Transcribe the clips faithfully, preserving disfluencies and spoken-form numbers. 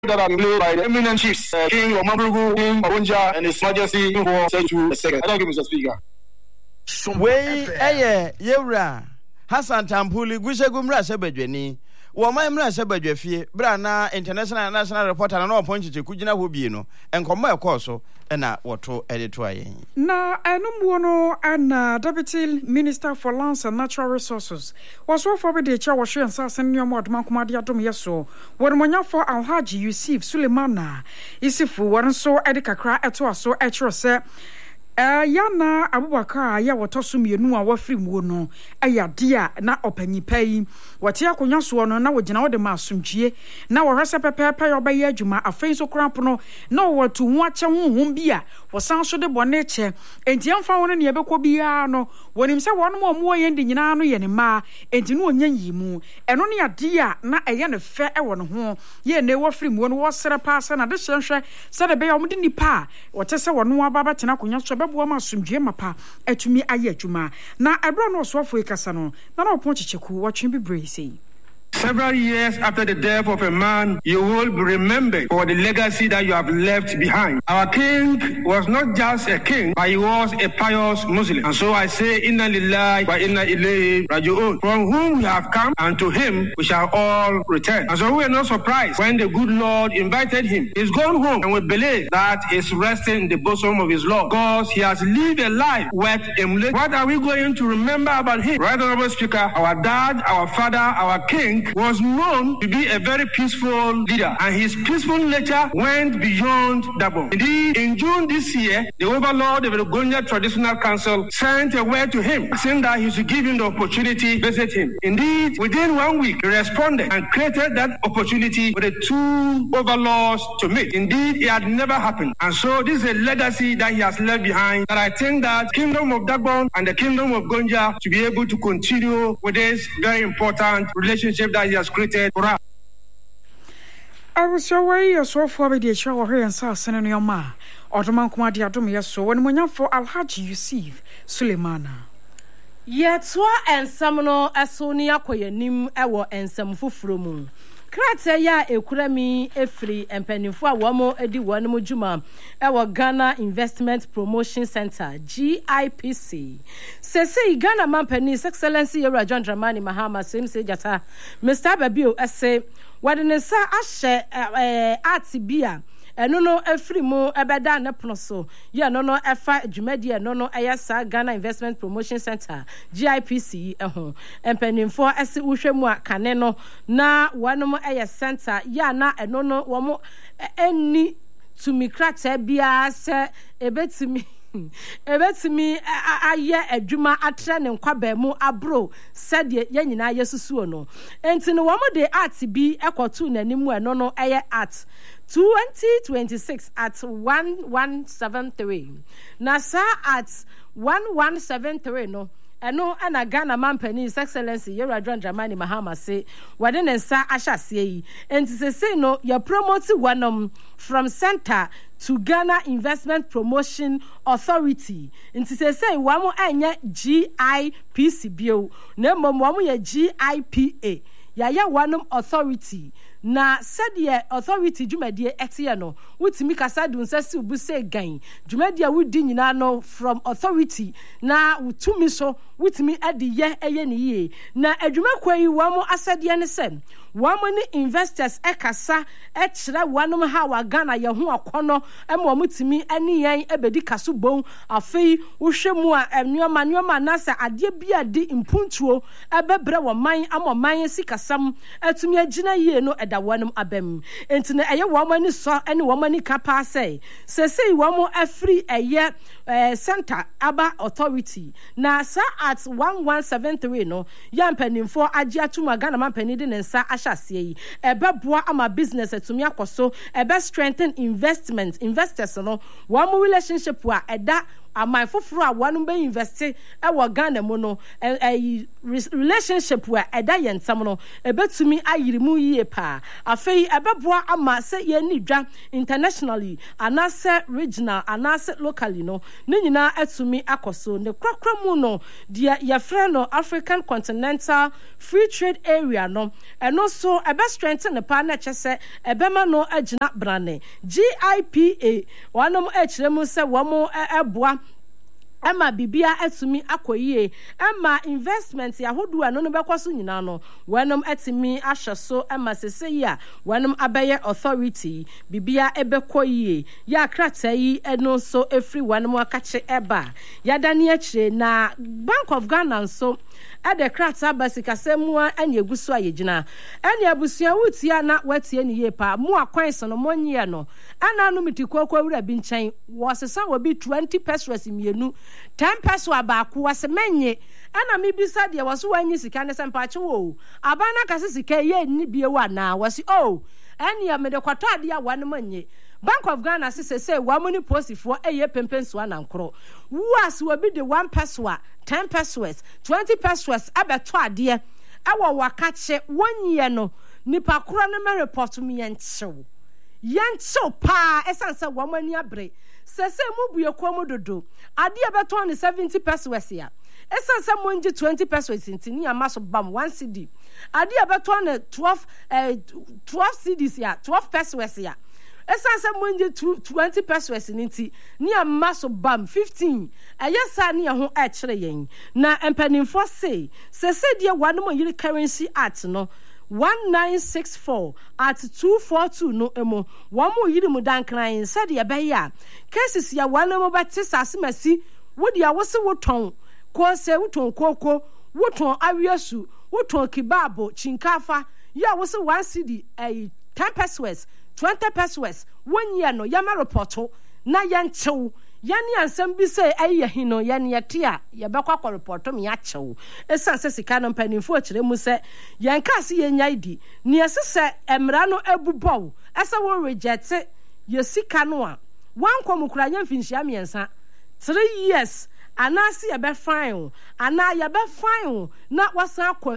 that are played by the eminent chiefs, uh, King Omabrugu, King Orunja, and His Majesty for Seju second. I don't give Mister Speaker. Way, eh, Yura, Hassan Tampuli, Gushagumra Sebedweni, Wamamra Sebedwefi, Brana, International National Reporter, and all points to Kujina Hubino, and Comma Corso, and a water editor. Na Enumwono and uh, Deputy Minister for Lands and Natural Resources was so for the Chawashi and Sassan Yamot Mankumadia Dom Yeso, when Monya for Alhaji Yusuf Sulemana, Isifu, one so Edikakra, Etua so Etrose. Eh yana Abubakar ya wotosum yenu a wafri mu no eya dia na opanyipai wate akonya so no na wogina wode ma asomdwie na wo hwese pepepe yo ba ye adwuma afei so krampo no na watu hu ache honhom bia wosan so de bone che enti amfa won ne yebekọ bia no wonim se won mo mo ye ndi nyina no ye ne ma enti no onya yimu eno ne adia na eye ne fe e wo no ho ye ne wafri mu no wo sere pa se na de hyenhwe se de be yo mde nipa wote se won ababa tena konya so bebo ma asomdwie mapa atumi aye adwuma na ebro no so afo ikasa no na na opon chicheku watwe bibre sei. Several years after the death of a man, you will be remembered for the legacy that you have left behind. Our king was not just a king, but he was a pious Muslim. And so I say, Inna lillahi wa inna ilayhi raji'un. From whom we have come, and to him we shall all return. And so we are not surprised when the good Lord invited him. He's gone home, and we believe that he's resting in the bosom of his Lord, because he has lived a life worth emulating. What are we going to remember about him? Right, Honorable Speaker, our dad, our father, our king was known to be a very peaceful leader, and his peaceful nature went beyond Dabo. Indeed, in June this year, the Overlord of the Gonja Traditional Council sent a word to him, saying that he should give him the opportunity to visit him. Indeed, within one week, he responded and created that opportunity for the two overlords to meet. Indeed, it had never happened. And so this is a legacy that he has left behind, that I think that Kingdom of Dagbon and the Kingdom of Gonja to be able to continue with this very important relationship that he has created for us. I was so way a so for the show here and saw sending your ma. Ottoman Kumadi Adum Yaso, when Monya for Alhaji Yusuf Sulemana. Yetwa and Samuel Asonia Koyanim Ewa and some Fufrumu. Krate ya ekurami efri empanifo a wamo edi wonmu juma ewo Ghana Investment Promotion Center G I P C. Sese Ghana Mampanis Excellency Yera John Dramani Mahama Simse Jata Mister Babio ese wadenesa ahye eh atibia eno no efri mu ebeda ne pono so ye no no efa dwumadi eno no eyasa Ghana Investment Promotion Center G I P C eho empanimfo ese uhwemu a kane no na wanom eya center ya na eno no wo mo eni tumi krata bia se ebetimi ebetimi aye adwuma atre ne nkwaba mu abro sede ye nyina yesusuo no enti no wo mo de art bi ekotu nanimu eno no eye art twenty twenty-six at one one seven three. Nasa at one one seven three no. Eno ana Ghana Mampanis Excellency Yera John Dramani Mahama say wade ne nsa ahyase yi. Enti se say no ya promote wanom from center to Ghana Investment Promotion Authority. Enti se say wamo anya G I P C bio. Na mom wamo ya G I P A. Ya ya wanom authority. Na said authority dwumadie etie no wutimi kasa dun sesi ubuse gan dwumadie wudi nyina no from authority na wutumi so wutimi ade ye eye ne ye na adwuma kwai wamo asade ne sem wamo ni investors ekasa ekira wanom ha wa Ghana ye ho akono ema mutimi ani yen ebedi kaso bon afei wohwemu a enwoma nwoma na sa ade bia di impuntuo ebebre wo man amoman sikasam atumi agina ye no da wanum abem enti na eye wo mani so ene wo mani kapa say sesei wo mo afri eye eh, center aba authority na sa at one one seven three no ya mpanimfo age atuma Ghana mampani de nsa ahyase yi ebeboa ama business atumi akoso ebe strengthen investment investors no wo mo relationship wa eda amai foforo a wanu be invest e wo Ghana mu no e relationship where eda ye nsam no ebetumi ayiri mu yie pa afei ebeboa ama se ye nidwa internationally anase regional anase locally no ne nyina atumi akoso ne kwakra mu no dia ye frɛ no African Continental Free Trade Area no eno so ebe strengthen ne pa na kyese ebema no agina brane G I P A wanom e kyerɛ mu se wo mo eboa Emma bibia etumi akoyie Emma investment ya hodu ano no bekoso nyina no wenom etimi ahyeso Emma sesei a wenom abeye authority bibia ebekoyie ya krata yi eno so efri wenom akache eba ya dane akire na Bank of Ghana so ade krata basika semua anya eguso ayegina anya abusua wutia na watie ne yepa mu akwanso no monye no ana no mitikoko awura bi nkyɛn wɔsesa wo bi twenty pesos mienu ten pesos abaako wasemenye ana mibisa de wɔso wanyi sika ne sempache wo abana kase sika ye ni biewa na wɔsi oh anya me de kwato ade a wane manye Bank of Ghana say say wamuni posifo eye pempenso anankro wuas wo bi de one peso ten pesos twenty pesos abeto ade e wo wakache wonye no nipa koro no me report mi yenchew yenchew pa esanse wamani abre sese mu buye komo dodo ade abeto on seventy pesos ya esanse monji twenty pesos intini amaso bam one C D ade abeto on twelve eh twelve C Ds ya twelve pesos ya esanse monje twenty pesos ninti ni amaso bam fifteen ayesa ni ho a kire yen na empanimfo say sese de wanom yiri currency at no one nine six four at two four two no emo wamo yiri mu dankran said ye be ya cases ya wanom ba tisase masi wodi a wose woton ko se woton koko woton awiesu woton kibabo chinkafa ya wose one C D eh ten pesos twenty pesos one year no yama reporto na yanchew yani ansem bi say aye hino yani yatia ye bekwa kwa reporto me yachew esanse sika no mpanimfo akire mu se yanka se yenya idi ne esese emra no abubow ese wo reject ye sika no a wan komukura nyamfinhia miensa three years anasi ye be fine ana ye be fine na wasan akọ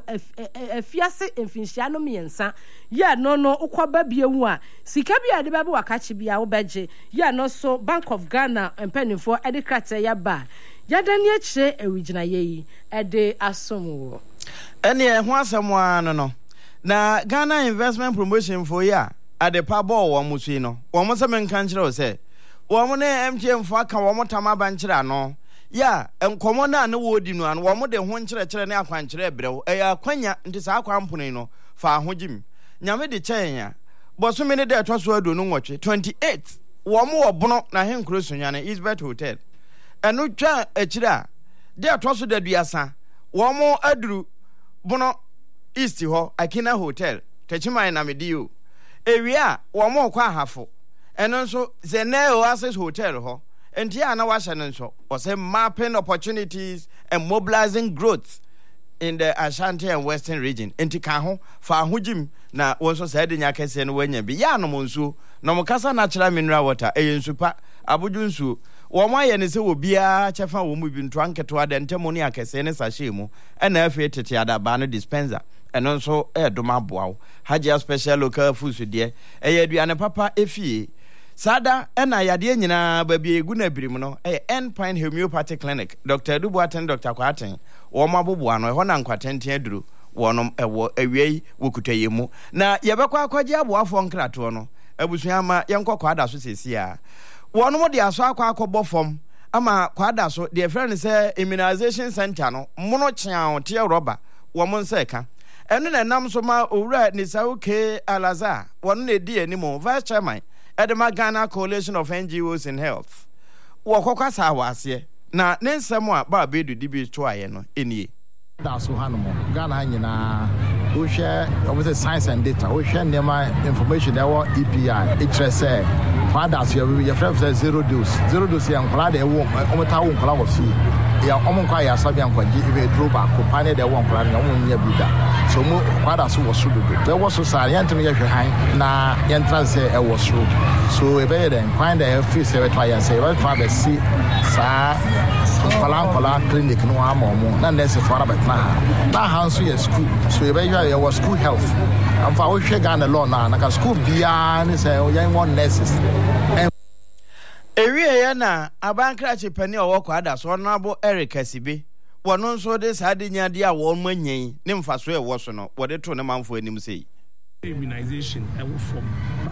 afiase mfinhia no miensa ye no no ukoba biewu a sika bia de bebe wakache bia wo beje ye no so Bank of Ghana empanimfo edikrate ya ba ya dani akire origina yeyi ede asomo ene e ho asemo no no na Ghana Investment Promotion for ya adepa bo wo musu no wo mo se men kan kire o se wo mo ne M T M fo aka wo mo tama ban kire ano ya enkomo na ne wodi no an wo mo de ho nkire kire ne akwan kire brew e ya kwanya nti sa akwan mpone no fa ahogim nyame de kyɛn ya boso me ne de atwa so ado no nwɔtwe twenty-eight wo mo obono na henkro sunyane Isbeth Hotel eno twa akire a de atwa so da duasa wo mo aduru bono east ho Akina Hotel Techimai na medio ewia wo mo kwa hafo eno nso Zene Oasis Hotel ho enti ya na washa nso o say mapping opportunities and mobilizing growth in the Ashanti and Western region enti ka ho fa ahogim na wonso say de nya kese no wanya bi ya no monsu no mokasa natural mineral water e nsu pa aboju nsu wo mo aye ne se obia chefa wo mu bi nto anketo ade ntemo ne akese ne sahye mu e na afi tete adaba no dispenser eno nso e doma boawo Hajia special local foods de e ye aduane papa efie sada ena yade nyina ba bi egu na birim no e Endpoint Homeopathic Clinic Doctor Dubuaten Doctor Kwaten wo maboboa no e ho na nkwatenten aduru wonom ewo awiei wokutaye mu na yebekwa akwaje aboafo nkrato no abusua ma yenkọ kwada so sesi a wonom de aso akwa akọbọ fom ama kwada so de friend say immunization center no mono kyan te roba wo mon se ka eno na nam so ma owura ni sauke alaza wono na di animo vice chairman Edema Ghana Coalition of N G Os in Health wo kokwa sa wase na ne nsem a ba bedu di bi to aye no enie da so hanomo Ghana nyina wo share obviously science and data wo share nema information that what E P I it say father so your friend say zero dose zero dose yan kala de wo ometa wo kala wo fi ya omo kwa ya sabi ankwaji ibe dro ba ko pane de won kra ne omo nya bida so mo kwada so wo so dodo be wo so sare yantim ye hwe han na yentra se e wo so so e be den kwan de fi se we twa ya se we twa be si sa kola kola clinic no amo mo na nurse for abetna na hanso ye school so e be ya wo school health am fa wo hwe ga na law na na school bia ni se yan won nurses. Ewie ya na abankrache pani owo kwada so nabo Eric Asibe wono nso de saade nyade a wo manyen ne mfaso e wo so no wo de to ne manfo anim sei immunization e wo from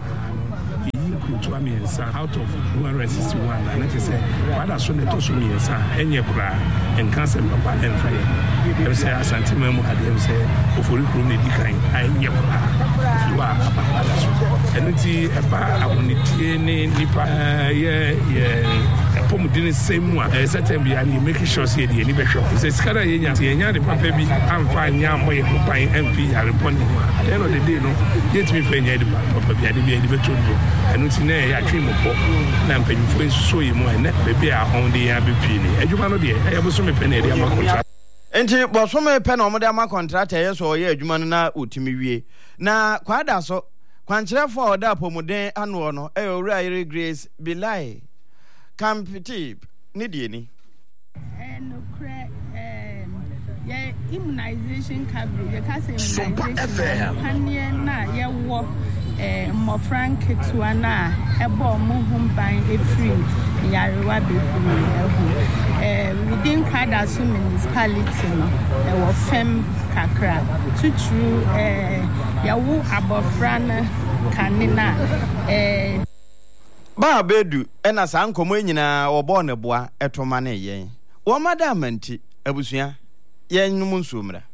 to amiensa out of one hundred sixty-one and it is kwada so ne to so miensa enye kura en cancer papa en fire em say asante mamu ade em say ofori kuro ne dikan enye kura wa papa so eniti eba abonitie ne nipa ye ye pomudine same one eh certain be and make sure say the ni be sure say skara ye nya ye nya de papa bi amfa nya mo ye kupan mp ya report at the end of the day no yet me fa nya de papa bi ade bi ade be to do enu na ya twi mo po na mpanyufo so yi mo ene bebe a hon de ya be pii ni adwuma no de e bo so me pe na de ama contract enti bo so me pe na omo de ama contract e so ye adwuma no na otimi wie na kwada so kwankere for oda pomuden anu no e owura ire Grace Bilai Campity ni die ni no cre eh immunization coverage ka say immunization pan na ye wo eh mo frank tuana ebo mo humban efri yarewa bebu eh within Kadaso municipality no e wo fem kakra tutru eh yawo abofran kanina eh ba bedu ena sa nkomo nyina obo ne boa etoma ne yen wo madam anti abusua yen num nsumra